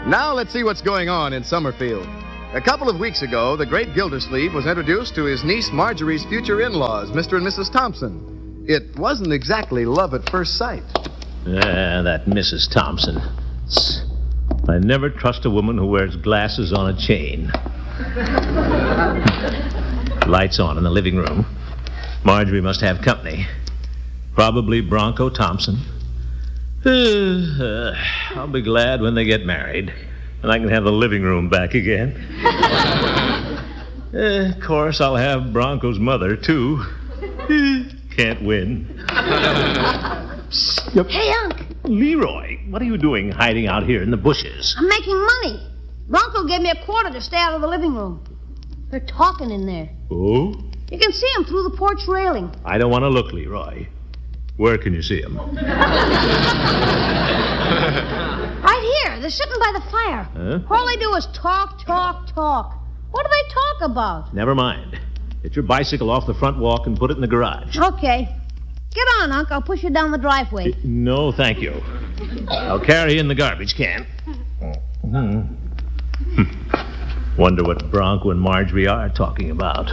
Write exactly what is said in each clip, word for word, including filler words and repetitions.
Now let's see what's going on in Summerfield. A couple of weeks ago, the great Gildersleeve was introduced to his niece Marjorie's future in-laws, Mister and Missus Thompson. It wasn't exactly love at first sight. Ah, that Missus Thompson. I never trust a woman who wears glasses on a chain. Lights on in the living room. Marjorie must have company. Probably Bronco Thompson. Uh, I'll be glad when they get married, and I can have the living room back again. uh, of course, I'll have Bronco's mother, too. Can't win. Yep. Hey, Unc. Leroy, what are you doing hiding out here in the bushes? I'm making money. Bronco gave me a quarter to stay out of the living room. They're talking in there. Oh? You can see them through the porch railing. I don't want to look, Leroy. Where can you see them? Right here. They're sitting by the fire. Huh? All they do is talk, talk, talk. What do they talk about? Never mind. Get your bicycle off the front walk and put it in the garage. Okay. Get on, Unc. I'll push you down the driveway. Uh, no, thank you. I'll carry in the garbage can. Mm-hmm. Wonder what Bronco and Marjorie are talking about.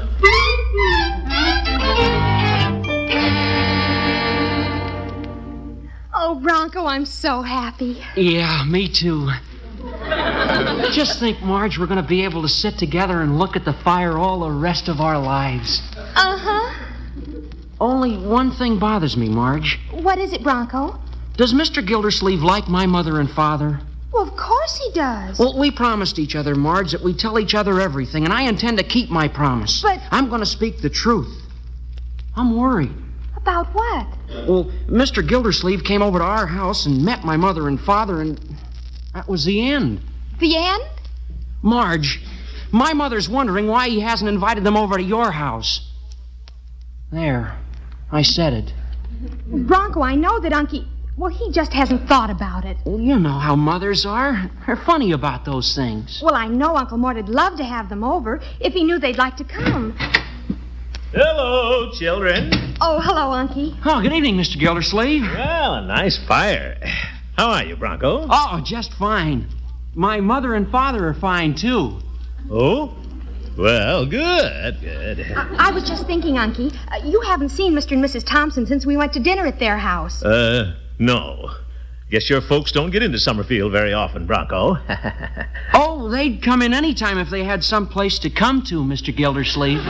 Oh, Bronco, I'm so happy. Yeah, me too. Just think, Marge, we're going to be able to sit together and look at the fire all the rest of our lives. Uh-huh. Only one thing bothers me, Marge. What is it, Bronco? Does Mister Gildersleeve like my mother and father? Well, of course he does. Well, we promised each other, Marge, that we'd tell each other everything, and I intend to keep my promise. But... I'm going to speak the truth. I'm worried. About what? Well, Mister Gildersleeve came over to our house and met my mother and father, and that was the end. The end? Marge, my mother's wondering why he hasn't invited them over to your house. There. I said it. Bronco, I know that Unky... Well, he just hasn't thought about it. Well, you know how mothers are. They're funny about those things. Well, I know Uncle Mort'd love to have them over if he knew they'd like to come. Hello, children. Oh, hello, Unky. Oh, good evening, Mister Gildersleeve. Well, a nice fire. How are you, Bronco? Oh, just fine. My mother and father are fine, too. Oh? Well, good, good. I, I was just thinking, Unky, uh, you haven't seen Mister and Missus Thompson since we went to dinner at their house. Uh, no. Guess your folks don't get into Summerfield very often, Bronco. Oh, they'd come in any time if they had some place to come to, Mister Gildersleeve.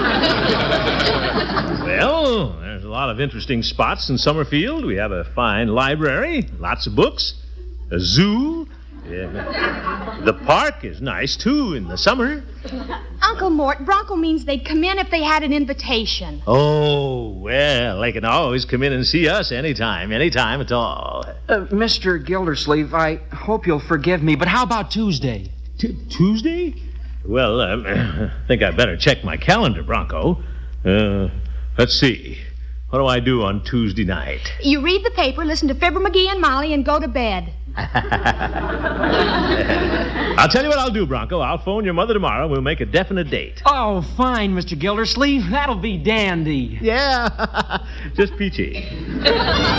Well, there's a lot of interesting spots in Summerfield. We have a fine library, lots of books, a zoo. Yeah. The park is nice, too, in the summer. Uncle Mort, Bronco means they'd come in if they had an invitation. Oh, well, they can always come in and see us anytime, anytime at all. Uh, Mister Gildersleeve, I hope you'll forgive me, but how about Tuesday? T- Tuesday? Well, um, I think I better check my calendar, Bronco. Uh, let's see. What do I do on Tuesday night? You read the paper, listen to Fibber McGee and Molly, and go to bed. I'll tell you what I'll do, Bronco. I'll phone your mother tomorrow. We'll make a definite date. Oh, fine, Mister Gildersleeve. That'll be dandy. Yeah, just peachy.